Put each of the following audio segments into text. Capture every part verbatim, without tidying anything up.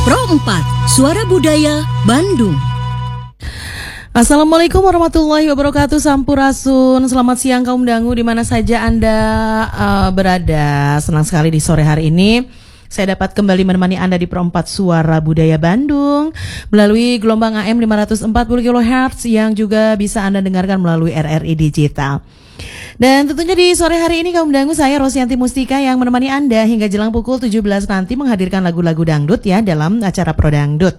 Pro empat, Suara Budaya Bandung. Assalamualaikum warahmatullahi wabarakatuh. Sampurasun. Selamat siang kaum dangu di mana saja Anda uh, berada. Senang sekali di sore hari ini saya dapat kembali menemani Anda di Pro empat Suara Budaya Bandung melalui gelombang A M lima ratus empat puluh kilohertz yang juga bisa Anda dengarkan melalui R R I Digital. Dan tentunya di sore hari ini kaum dangu, saya Rosyanti Mustika yang menemani Anda hingga jelang pukul tujuh belas nanti menghadirkan lagu-lagu dangdut ya dalam acara Pro Dangdut.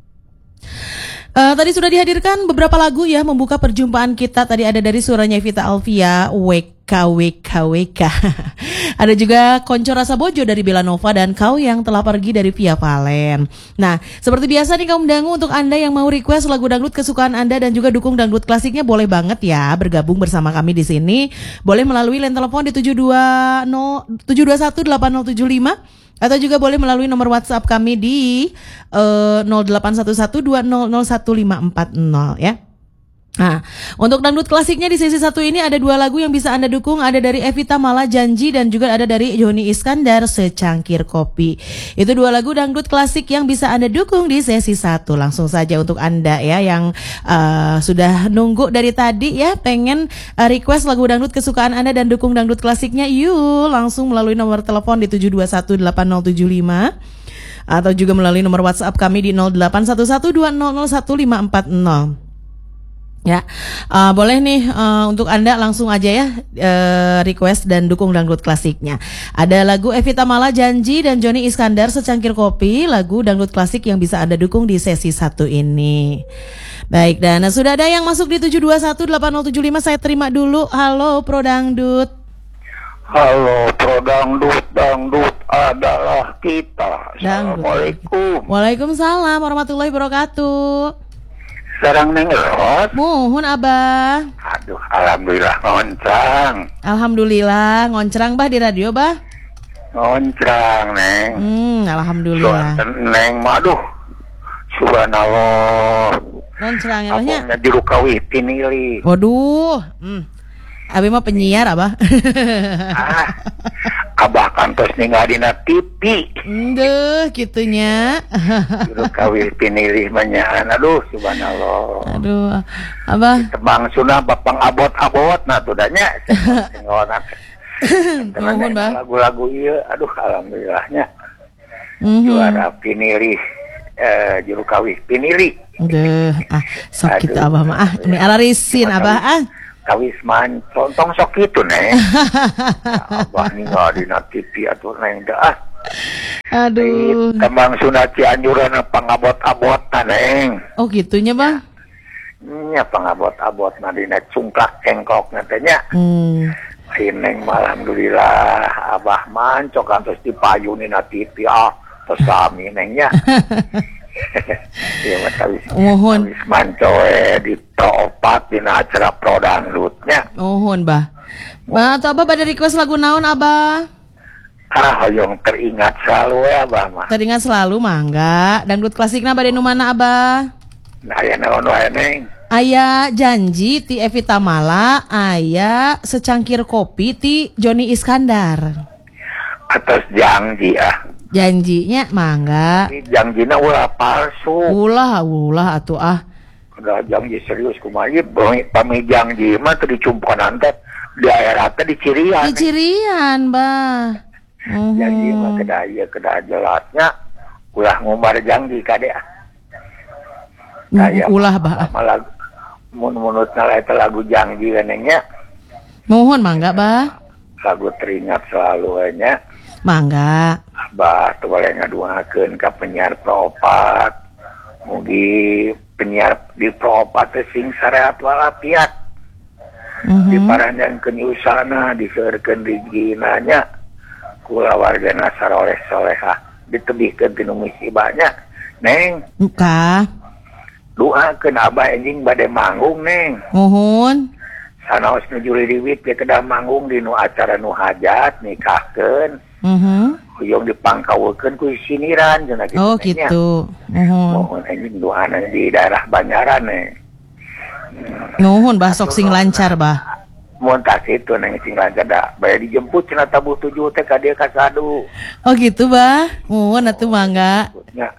Uh, tadi sudah dihadirkan beberapa lagu ya membuka perjumpaan kita. Tadi ada dari suaranya Evita Alvia, W K W K W K. Ada juga Konco Rasa Bojo dari Bella Nova dan Kau Yang Telah Pergi dari Via Valen. Nah, seperti biasa nih kaum dangu, untuk Anda yang mau request lagu dangdut kesukaan Anda dan juga dukung dangdut klasiknya, boleh banget ya bergabung bersama kami di sini. Boleh melalui line telepon di tujuh dua tujuh dua satu delapan nol tujuh lima. Atau juga boleh melalui nomor WhatsApp kami di uh, nol delapan satu satu dua nol nol satu lima empat nol ya. Nah, untuk dangdut klasiknya di sesi satu ini ada dua lagu yang bisa Anda dukung. Ada dari Evita Mala, Janji, dan juga ada dari Joni Iskandar, Secangkir Kopi. Itu dua lagu dangdut klasik yang bisa Anda dukung di sesi satu. Langsung saja untuk Anda ya yang uh, sudah nunggu dari tadi ya, pengen uh, request lagu dangdut kesukaan Anda dan dukung dangdut klasiknya, yuk langsung melalui nomor telepon di tujuh dua satu delapan nol tujuh lima atau juga melalui nomor WhatsApp kami di nol delapan satu satu dua nol nol satu lima empat nol. Ya, uh, boleh nih uh, untuk Anda langsung aja ya uh, request dan dukung dangdut klasiknya. Ada lagu Evita Mala, Janji, dan Joni Iskandar, Secangkir Kopi, lagu dangdut klasik yang bisa Anda dukung di sesi satu ini. Baik, dan sudah ada yang masuk di tujuh dua satu delapan nol tujuh lima, saya terima dulu. Halo Pro Dangdut. Halo Pro Dangdut, dangdut adalah kita. Assalamualaikum. Waalaikumsalam warahmatullahi wabarakatuh. Sarang Neng Rot. Muhun Abah. Aduh, alhamdulillah ngoncrang. Alhamdulillah ngoncrang bah di radio bah. Ngoncrang Neng. Hmm, alhamdulillah. Suatan Neng, aduh. Subhanallah. Ngoncrang ya bahnya. Apanya jeruk kawit pinili. Waduh. Hmm. Abi mah penyiar Abah. Ah, Abah kantos ninggalina T V. Duh, gitunya. Jeruk kawit pinili manyahan. Aduh, subhanallah. Aduh, Abah. Tebang sunah bapang abot-abot nah tudanya. Sengonak. Mohon bah. Lagu-lagu iya, aduh alhamdulillahnya. Mm-hmm. Juara pinili, eh, jeruk kawit pinili. Duh, ah sok kita Abah mah ah ini alarisin Abah ah. Kawis man, contong sok itu Neng. Abah ninggal dina T V atuh Neng dah. Aduh. Tembang Sunda Cianjuran pangabot-abot Neng. Oh gitunya Bang. Nya pangabot-abot na dina cungklak cengkok nantinya. Hmm. Neng alhamdulillah Abah man cok antos dipayuni na T V ah tos sami Nengnya. Iya mas habis. Mohon. Habis mancoe di Pro empat di acara Pro Dangdutnya. Mohon bah. Bah atau Abah pada request lagu naon Abah? Ah yang teringat selalu ya Abah mah. Teringat selalu mangga. Dangdut klasikna bade nu mana Abah? Nah ya naon wae Neng. Aya Janji ti Evita Mala, aya Secangkir Kopi ti Joni Iskandar. Atas janji ah. Janjinya mangga. Janjina ulah palsu. Ulah ulah atuh ah. Udah janji serius kumaha pami janji mah teu dicumponan teh di daerah teh di Cirian. Di Cirian, Bah. Uh-huh. Janji mah kedah ieu kedah jelasnya ulah ngumbar janji kade ah. Kayak ulah Bah. Malah mun-munutna eta lagu janji kenengnya. Mohon mangga, Bah. Lagu teringat selalu nya. Mangga. Bah, tuh boleh ngaduakeun ka penyiar Pro empat. Mugi penyiar di Pro empat teh sing sarehat walafiat. Uh-huh. Diparanjankeun usahana, diseureurkeun rezeqina nya. Kula wargana saroleh solehah ditebihkeun tinu musibahnya. Neng. Muka. Doakeun Abah enjing bade manggung Neng. Mohon. Sanaos nu juli diwit ge kedah manggung di nu acara nu hajat nikahkeun. Mhm. Yang dipangkaweukeun ku siniran cenah kitu. Oh gitu. Mohon. Mohon anjing doana di daerah Banjaran nih. Nuhun Bah sok sing lancar Bah. Mun tas itu neng sing lancar da. Baya dijemput cenah tabuh tujuh teh ka dieu ka sadu. Oh gitu Bah. Nuhun atuh mangga. Ya.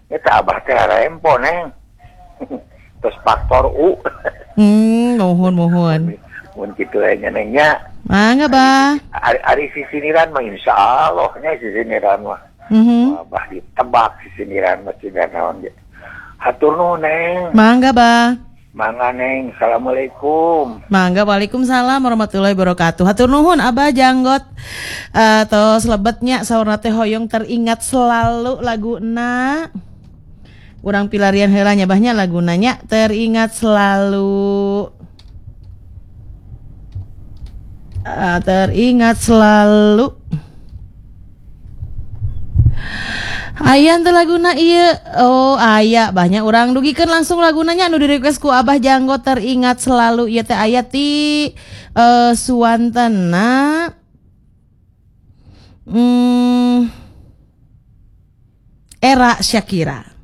Eta abah teh rempo neng. Terus faktor U. Hmm, mohon mohon. Mun kitu nya nengnya. Mangga bah. Ari, ari sisiniran mah insyaallah nya sisiniran mah. Mhm. Abah ditebak sisiniran mah ciga naon ge. Hatur nuhun neng. Mangga bah. Mangga neng. Assalamualaikum. Mangga, waalaikumsalam warahmatullahi wabarakatuh. Hatur nuhun Abah Janggot atau selebetnya saurna teh hoyong teringat selalu lagu na. Urang pilarian heula nya bahnya lagunanya teringat selalu. Uh, teringat selalu. Aya teh laguna ieu. Oh, aya banyak orang dugikeun langsung lagunanya anu di request ku Abah Janggot teringat selalu ieu teh aya ti uh, Suwantana. Hmm, Era Syakira.